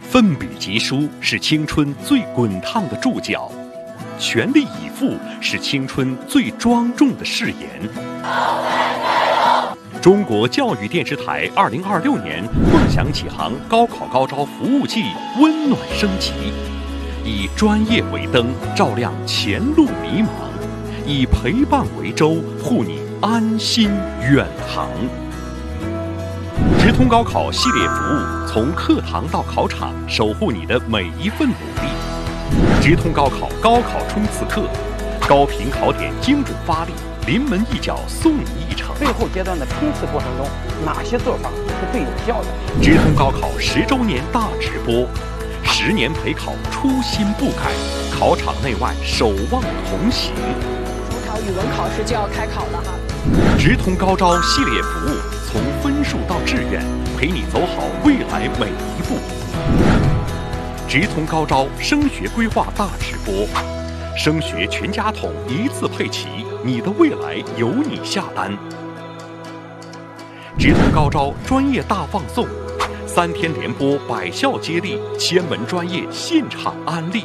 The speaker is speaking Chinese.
奋笔疾书是青春最滚烫的注脚，全力以赴是青春最庄重的誓言。中国教育电视台2026年梦想启航高考高招服务季温暖升级，以专业为灯，照亮前路迷茫；以陪伴为舟，护你安心远航。直通高考系列服务，从课堂到考场，守护你的每一份努力。直通高考高考冲刺课，高频考点精准发力，临门一脚送你一程。 最后阶段的冲刺过程中，哪些做法是最有效的？ 直通高考10周年大直播，10年陪考初心不改，考场内外守望同行。 中考语文考试就要开考了哈。 直通高招系列服务，从分数到志愿，陪你走好未来每一步。直通高招升学规划大直播，升学全家桶一次配齐，你的未来由你下单。直通高招专业大放送，3天连播，百校接力，1000门专业现场安利。